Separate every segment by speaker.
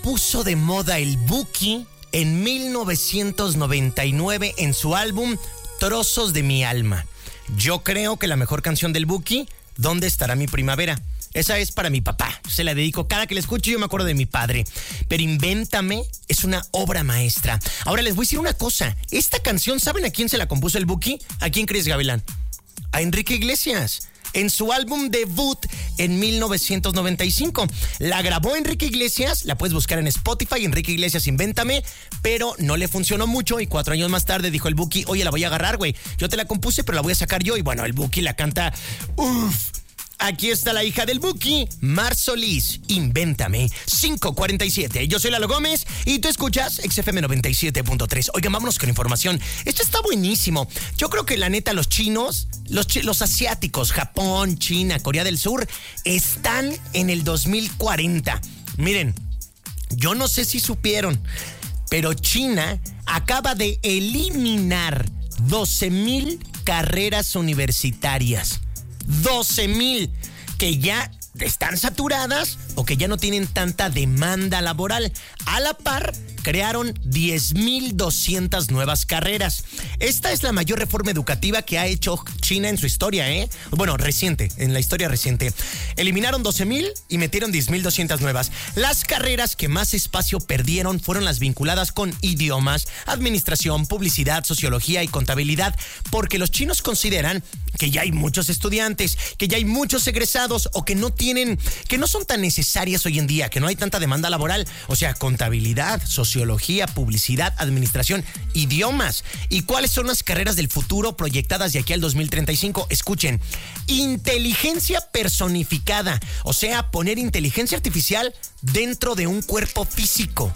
Speaker 1: puso de moda el Buki en 1999 en su álbum Trozos de mi alma. Yo creo que la mejor canción del Buki, ¿Dónde estará mi primavera? Esa es para mi papá. Se la dedico. Cada que la escucho yo me acuerdo de mi padre. Pero Invéntame es una obra maestra. Ahora les voy a decir una cosa. Esta canción, ¿saben a quién se la compuso el Buki? ¿A quién crees, Gavilán? A Enrique Iglesias. En su álbum debut en 1995. La grabó Enrique Iglesias, la puedes buscar en Spotify, Enrique Iglesias Invéntame, pero no le funcionó mucho y 4 años más tarde dijo el Buki, oye, la voy a agarrar, güey. Yo te la compuse, pero la voy a sacar yo. Y bueno, el Buki la canta, Aquí está la hija del Buki, Mar Solís, Invéntame, 5:47. Yo soy Lalo Gómez y tú escuchas XFM 97.3. Oigan, vámonos con información. Esto está buenísimo. Yo creo que la neta los chinos, los asiáticos, Japón, China, Corea del Sur, están en el 2040. Miren, yo no sé si supieron, pero China acaba de eliminar 12,000 carreras universitarias. 12,000 que ya están saturadas o que ya no tienen tanta demanda laboral. A la par, crearon 10,200 nuevas carreras. Esta es la mayor reforma educativa que ha hecho China en su historia, Bueno, reciente, en la historia reciente. Eliminaron 12,000 y metieron 10,200 nuevas. Las carreras que más espacio perdieron fueron las vinculadas con idiomas, administración, publicidad, sociología y contabilidad, porque los chinos consideran que ya hay muchos estudiantes, que ya hay muchos egresados o que no son tan necesarias hoy en día, que no hay tanta demanda laboral. O sea, contabilidad, sociología, publicidad, administración, idiomas. ¿Y cuáles son las carreras del futuro proyectadas de aquí al 2035? Escuchen, inteligencia personificada, o sea, poner inteligencia artificial dentro de un cuerpo físico.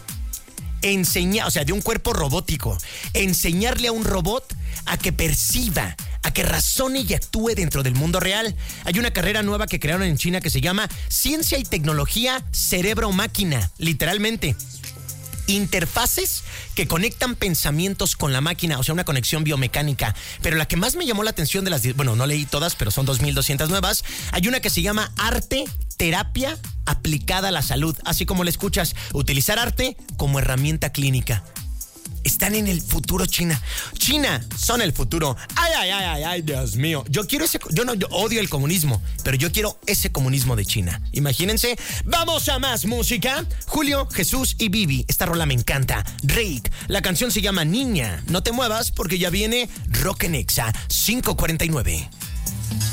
Speaker 1: De un cuerpo robótico. Enseñarle a un robot a que perciba, a que razone y actúe dentro del mundo real. Hay una carrera nueva que crearon en China que se llama Ciencia y Tecnología Cerebro-Máquina, literalmente. Interfaces que conectan pensamientos con la máquina, o sea, una conexión biomecánica. Pero la que más me llamó la atención de las... Bueno, no leí todas, pero son 2,200 nuevas. Hay una que se llama Arte, Terapia aplicada a la salud. Así como le escuchas, utilizar arte como herramienta clínica. Están en el futuro, China. China son el futuro. Ay, Dios mío. Yo odio el comunismo, pero yo quiero ese comunismo de China. Imagínense. Vamos a más música. Julio, Jesús y Vivi. Esta rola me encanta. Drake. La canción se llama Niña. No te muevas porque ya viene Rock en Exa 5:49.